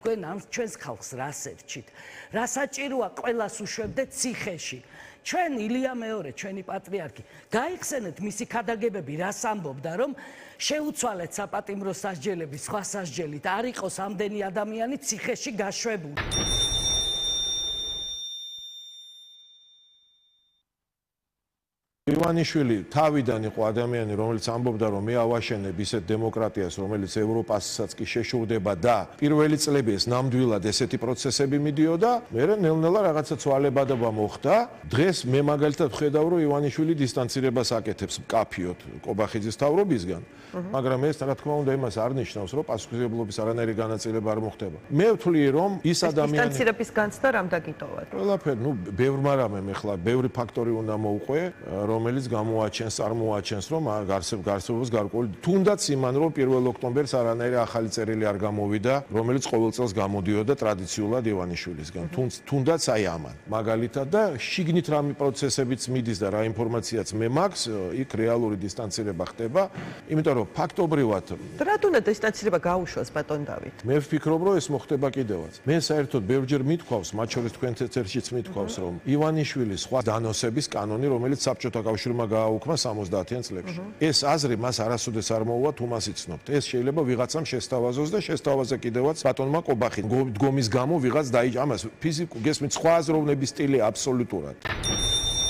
Თქვენ ამ ჩვენს ხალხს რას ერჩით? რა საჭიროა ყველას უშვებდეთ ციხეში? ჩვენ ილია მეორე, ჩვენი პატრიარქი, გაიხსენეთ მისი ქადაგებები, რას ამბობდა, რომ შეუცვალეთ საპატიმრო სასჯელები სხვა სასჯელით, არ იყოს ამდენი ადამიანი ციხეში გაშვებული. ივანიშვილი თავიდან იყო ადამიანი, რომელიც ამბობდა, რომ მე ავაშენებ ისეთ დემოკრატიას, რომელიც ევროპასაც კი შეშურდება და პირველი წლები ეს ნამდვილად ესეთი პროცესები მიდიოდა, მე ნელ-ნელა რაღაცა ცვალებადობა მოხდა. დღეს მე მაგალითად ვხედავ, რომ ივანიშვილი დისტანცირებას აკეთებს მკაფიოდ კობახიძის თავრობისგან, მაგრამ ეს რა თქმა უნდა იმას არ ნიშნავს, რომ პასუხისმგებლობის არანაირი განაწილება არ მოხდება. მე ვთვლი, რომ ის ადამიანი დისტანცირების განცდა რამ დაგიტოვათ? ყველაფერი, ბევრმა რამე ახლა ბევრი ფაქტორი უნდა მოუყვე, რომელიც გამოაჩენს, არ მოაჩენს, რომ გარსევას გარკვეული თუნდაც იმან, რომ 1 ოქტომბერს არანაირი ახალი წერილი არ გამოვიდა, რომელიც ყოველ წელს გამოდიოდა ტრადიციულად ივანიშვილისგან. თუნდაც აი ამან. მაგალითად და შიგნით რამე პროცესებიც მიდის და რა ინფორმაციაც მე მაქვს, იქ რეალური დისტანცირება ხდება, იმიტომ რომ ფაქტობრივად რატო უნდა დისტანცირება გაუშვას ბატონ დავით? მე ვფიქრობ, რომ ეს მოხდება კიდევაც. მე საერთოდ ბევრჯერ მithქვავს, მათ შორის თქვენ თეთერშიც მithქვავს, რომ ივანიშვილის სხვა დანოსების კანონი, რომელიც საბჭოთა კავშირმა გააუქმა 70-იან წლებში. ეს აზრი მას არასოდეს არ მოუვა, თუ მას იცნობთ. ეს შეიძლება ვიღაცამ შესთავაზოს და შესთავაზე კიდევაც ბატონმა კობახით. დგომის გამო ვიღაც ამას ფიზიკურ გესმით სხვა აზროვნების სტილი აბსოლუტურად.